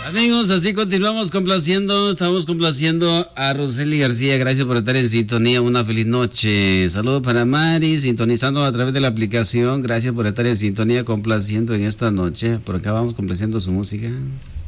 Amigos, así continuamos complaciendo, estamos complaciendo a Rosely García, gracias por estar en sintonía, una feliz noche. Saludos para Mari, sintonizando a través de la aplicación, gracias por estar en sintonía, complaciendo en esta noche. Por acá vamos complaciendo su música.